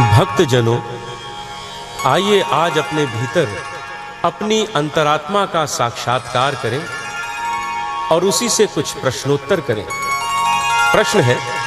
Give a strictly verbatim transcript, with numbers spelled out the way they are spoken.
भक्तजनों, आइए आज अपने भीतर अपनी अंतरात्मा का साक्षात्कार करें और उसी से कुछ प्रश्नोत्तर करें। प्रश्न है,